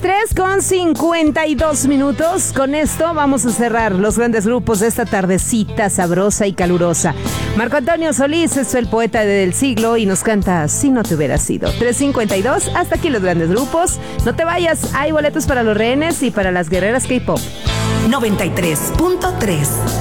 3:52. Con esto vamos a cerrar los grandes grupos de esta tardecita sabrosa y calurosa. Marco Antonio Solís es el poeta del siglo y nos canta Si no te hubiera sido. 3:52, hasta aquí los grandes grupos. No te vayas, hay boletos para los rehenes y para las guerreras K-pop. 93.3